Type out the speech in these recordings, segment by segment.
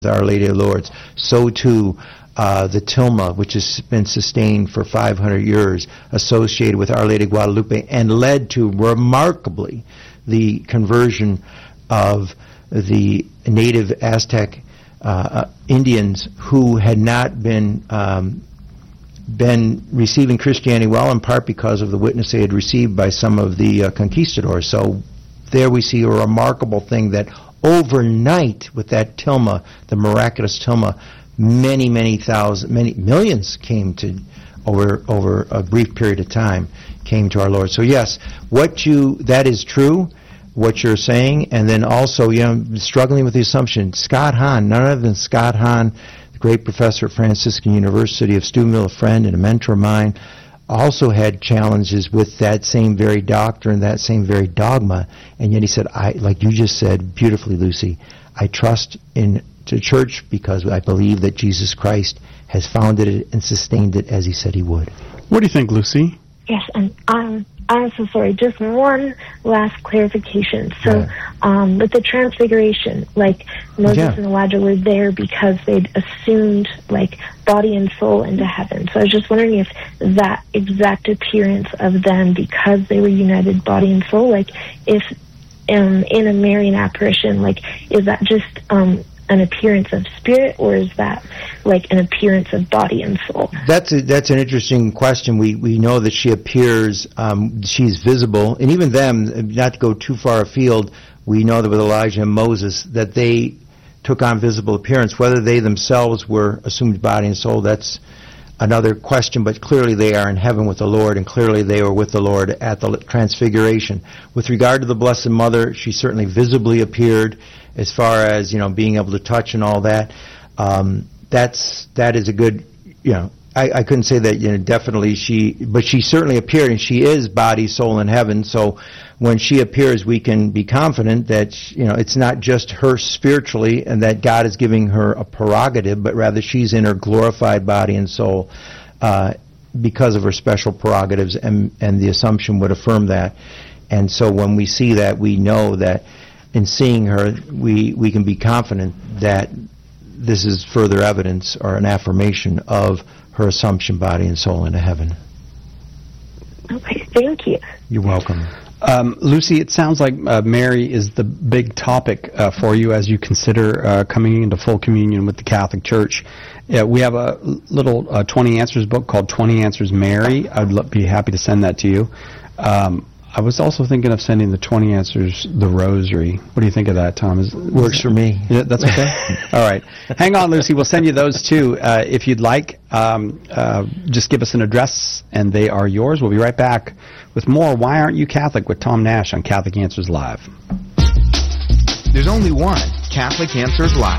Our Lady of Lourdes, so too the tilma, which has been sustained for 500 years, associated with Our Lady of Guadalupe, and led to, remarkably, the conversion of the native Aztec Indians who had not been receiving Christianity well, in part because of the witness they had received by some of the conquistadors. So there we see a remarkable thing that overnight, with that tilma, the miraculous tilma, many millions came to, over a brief period of time, came to our Lord. So yes, that is true, what you're saying, and then also, struggling with the assumption. Scott Hahn, none other than Scott Hahn, the great professor at Franciscan University of Steubenville, a friend and a mentor of mine, also had challenges with that same very doctrine, that same very dogma, and yet he said, like you just said beautifully, Lucy, I trust in the church because I believe that Jesus Christ has founded it and sustained it as he said he would. What do you think, Lucy? Yes, and I'm so sorry. Just one last clarification. So, with the Transfiguration, like Moses and Elijah were there because they'd assumed like body and soul into heaven. So I was just wondering if that exact appearance of them, because they were united body and soul, like if in a Marian apparition, like is that just an appearance of spirit, or is that like an appearance of body and soul? That's an interesting question. We know that she appears, she's visible, and even them, not to go too far afield, we know that with Elijah and Moses, that they took on visible appearance. Whether they themselves were assumed body and soul, that's another question, but clearly they are in heaven with the Lord, and clearly they were with the Lord at the Transfiguration. With regard to the Blessed Mother, she certainly visibly appeared, as far as, being able to touch and all that. That is a good, I couldn't say that, definitely but she certainly appeared, and she is body, soul, in heaven. So when she appears, we can be confident that, it's not just her spiritually and that God is giving her a prerogative, but rather she's in her glorified body and soul because of her special prerogatives, and the Assumption would affirm that. And so when we see that, we know that in seeing her, we can be confident that this is further evidence or an affirmation of her Assumption, body and soul, into heaven. Okay, thank you. You're welcome. Lucy, it sounds like Mary is the big topic for you as you consider coming into full communion with the Catholic Church. We have a little 20 Answers book called 20 Answers Mary. I'd be happy to send that to you. I was also thinking of sending the 20 Answers, the Rosary. What do you think of that, Tom? Works for me. Yeah, that's okay? All right. Hang on, Lucy. We'll send you those, too. If you'd like, just give us an address, and they are yours. We'll be right back with more Why Aren't You Catholic with Tom Nash on Catholic Answers Live. There's only one Catholic Answers Live.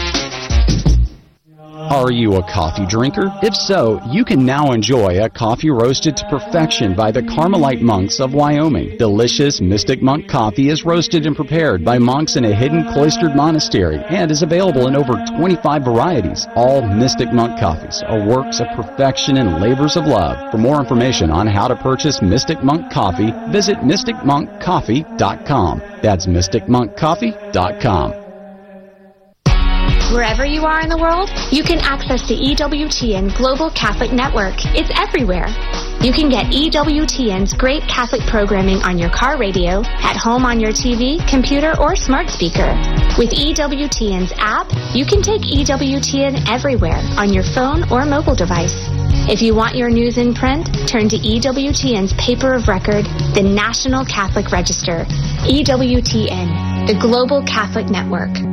Are you a coffee drinker? If so, you can now enjoy a coffee roasted to perfection by the Carmelite monks of Wyoming. Delicious Mystic Monk coffee is roasted and prepared by monks in a hidden cloistered monastery and is available in over 25 varieties. All Mystic Monk coffees are works of perfection and labors of love. For more information on how to purchase Mystic Monk coffee, visit mysticmonkcoffee.com. That's mysticmonkcoffee.com. Wherever you are in the world, you can access the EWTN Global Catholic Network. It's everywhere. You can get EWTN's great Catholic programming on your car radio, at home on your TV, computer, or smart speaker. With EWTN's app, you can take EWTN everywhere on your phone or mobile device. If you want your news in print, turn to EWTN's paper of record, the National Catholic Register. EWTN, the Global Catholic Network.